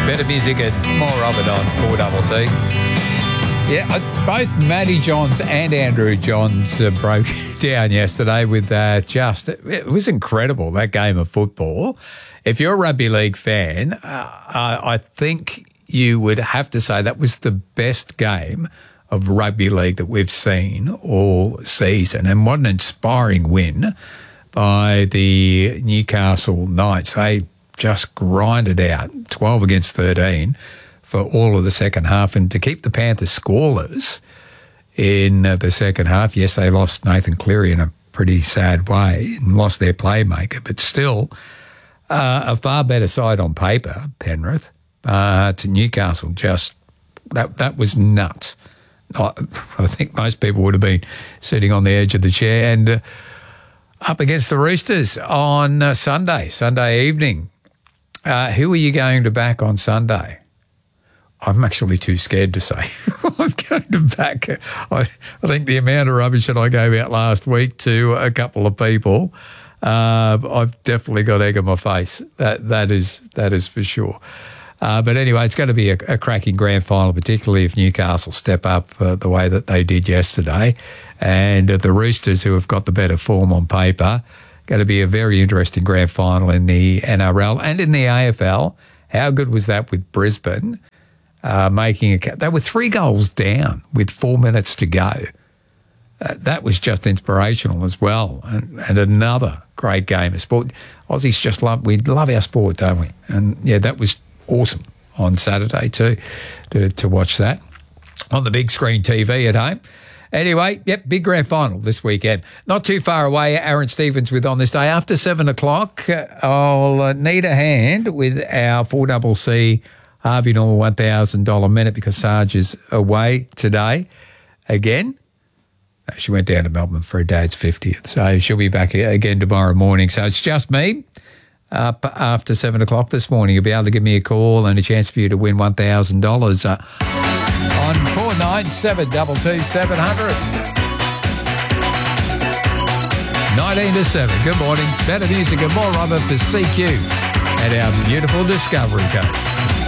Better music and more of it on 4CC. Yeah, both Matty Johns and Andrew Johns broke down yesterday with it was incredible, that game of football. If you're a rugby league fan, I think you would have to say that was the best game of rugby league that we've seen all season. And what an inspiring win by the Newcastle Knights. They just grinded out 12 against 13 for all of the second half. And to keep the Panthers scoreless in the second half, yes, they lost Nathan Cleary in a pretty sad way and lost their playmaker, but still a far better side on paper, Penrith, to Newcastle. Just that was nuts. I think most people would have been sitting on the edge of the chair. And up against the Roosters on Sunday evening. Who are you going to back on Sunday? I'm actually too scared to say. I'm going to back. I think the amount of rubbish that I gave out last week to a couple of people, I've definitely got egg on my face. That is for sure. But anyway, it's going to be a cracking grand final, particularly if Newcastle step up the way that they did yesterday. And the Roosters, who have got the better form on paper, going to be a very interesting grand final in the NRL and in the AFL. How good was that with Brisbane they were 3 goals down with 4 minutes to go. That was just inspirational as well. And another great game of sport. Aussies we love our sport, don't we? And yeah, that was awesome on Saturday too, to watch that on the big screen TV at home. Anyway, yep, big grand final this weekend. Not too far away, Aaron Stevens with On This Day. After 7 o'clock, I'll need a hand with our 4CC Harvey Norman $1,000 minute because Sarge is away today again. She went down to Melbourne for her dad's 50th, so she'll be back again tomorrow morning. So it's just me. After 7 o'clock this morning, you'll be able to give me a call and a chance for you to win $1,000 on 497 22 700. 19 to 7. Good morning. Better music and more of it for CQ at our beautiful Discovery Coast.